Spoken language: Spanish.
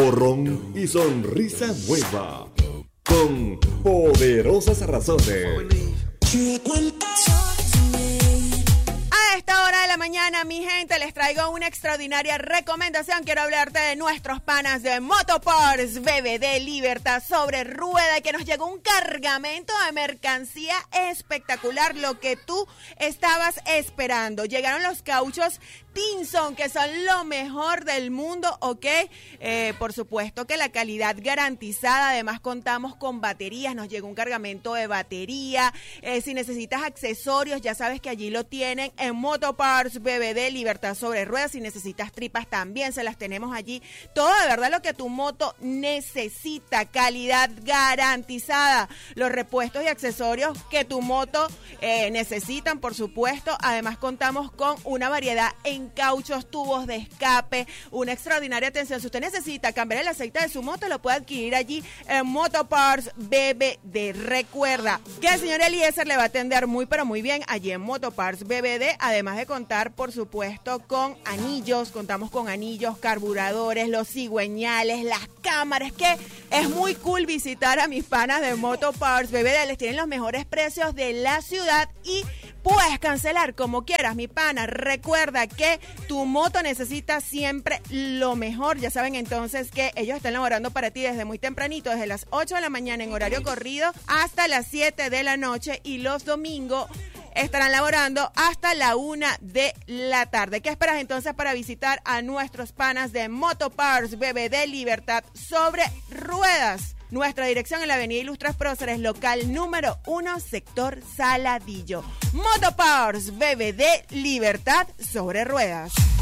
ahorro y sonrisa nueva. Con poderosas razones. A esta hora de la mañana, mi gente, les traigo una extraordinaria recomendación. Quiero hablarte de nuestros panas de Motoparts BBD Libertad sobre rueda, que nos llegó un cargamento de mercancía espectacular, lo que tú estabas esperando. Llegaron los cauchos Tinson, que son lo mejor del mundo, ¿ok? Por supuesto que la calidad garantizada. Además contamos con baterías, nos llegó un cargamento de batería. Si necesitas accesorios, ya sabes que allí lo tienen en Motoparts BBD Libertad sobre ruedas. Si necesitas tripas, también se las tenemos allí. Todo de verdad lo que tu moto necesita, calidad garantizada. Los repuestos y accesorios que tu moto necesitan, por supuesto. Además contamos con una variedad en cauchos, tubos de escape, una extraordinaria atención. Si usted necesita cambiar el aceite de su moto, lo puede adquirir allí en Motoparts BBD. Recuerda que el señor Eliezer le va a atender muy pero muy bien allí en Motoparts BBD, además de contar, por supuesto, con anillos. Contamos con anillos, carburadores, los cigüeñales, las cámaras, que es muy cool visitar a mis panas de Motoparts BBD. Les tienen los mejores precios de la ciudad y puedes cancelar como quieras, mi pana. Recuerda que tu moto necesita siempre lo mejor. Ya saben entonces que ellos están laborando para ti desde muy tempranito, desde las 8 de la mañana en horario corrido hasta las 7 de la noche, y los domingos estarán laborando hasta la 1 de la tarde. ¿Qué esperas entonces para visitar a nuestros panas de Motoparts BBD Libertad sobre ruedas? Nuestra dirección en la avenida Ilustras Próceres, local número 1, sector Saladillo. Motoparts BBD Libertad sobre ruedas.